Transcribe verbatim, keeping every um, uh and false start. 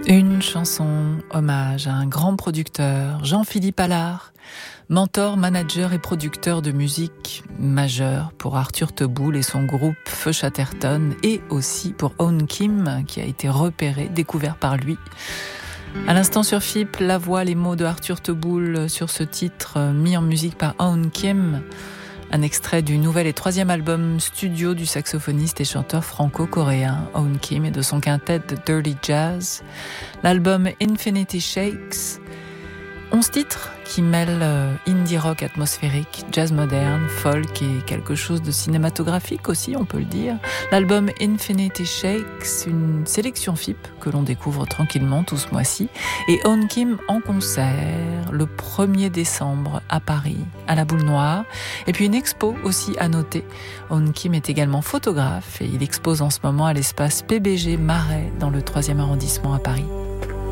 Une chanson hommage à un grand producteur, Jean-Philippe Allard, mentor, manager et producteur de musique majeur pour Arthur Teboul et son groupe Feu Chatterton, et aussi pour Awn Kim, qui a été repéré, découvert par lui. À l'instant sur F I P, la voix, les mots de Arthur Teboul sur ce titre mis en musique par Awn Kim. Un extrait du nouvel et troisième album studio du saxophoniste et chanteur franco-coréen Awn Kim et de son quintet The Dirty Jazz. L'album Infinity Shakes. Onze titres qui mêlent indie rock atmosphérique, jazz moderne, folk et quelque chose de cinématographique aussi, on peut le dire. L'album Infinity Shakes, une sélection F I P que l'on découvre tranquillement tout ce mois-ci. Et Awn Kim en concert le premier décembre à Paris, à la Boule Noire. Et puis une expo aussi à noter. Awn Kim est également photographe et il expose en ce moment à l'espace P B G Marais dans le troisième arrondissement à Paris.